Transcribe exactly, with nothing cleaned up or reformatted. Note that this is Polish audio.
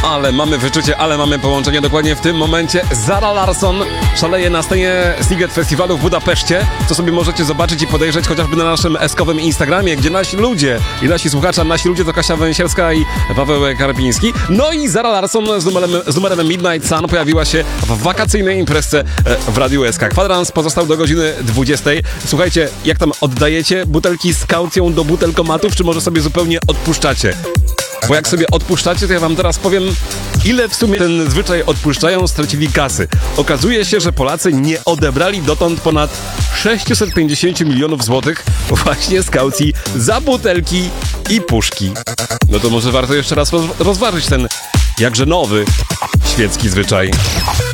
Ale mamy wyczucie, ale mamy połączenie. Dokładnie w tym momencie Zara Larsson szaleje na scenie Sziget Festiwalu w Budapeszcie, co sobie możecie zobaczyć i podejrzeć chociażby na naszym eskowym Instagramie, gdzie nasi ludzie i nasi słuchacze, nasi ludzie to Kasia Węsierska i Paweł Karpiński. No i Zara Larsson z numerem, z numerem Midnight Sun pojawiła się w wakacyjnej imprezce w Radiu S K. Kwadrans pozostał do godziny dwudziestej. Słuchajcie, jak tam oddajecie butelki z kaucją do butelkomatów, czy może sobie zupełnie odpuszczacie? Bo jak sobie odpuszczacie, to ja wam teraz powiem, ile w sumie ten zwyczaj odpuszczają, stracili kasy. Okazuje się, że Polacy nie odebrali dotąd ponad sześćset pięćdziesiąt milionów złotych właśnie z kaucji za butelki i puszki. No to może warto jeszcze raz rozważyć ten jakże nowy świecki zwyczaj.